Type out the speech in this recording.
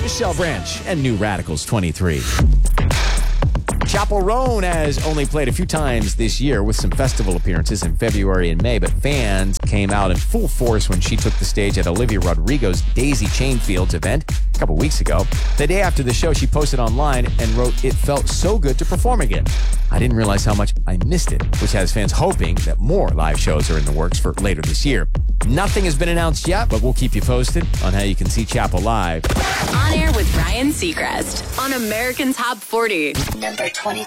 Michelle Branch and New Radicals 23. Chappell Roan has only played a few times this year with some festival appearances in February and May, but fans came out in full force when she took the stage at Olivia Rodrigo's Daisy Chainfield's event a couple weeks ago. The day after the show, she posted online and wrote, "It felt so good to perform again. I didn't realize how much I missed it," which has fans hoping that more live shows are in the works for later this year. Nothing has been announced yet, but we'll keep you posted on how you can see Chappell live. On Air with Ryan Seacrest on American Top 40. Number 22.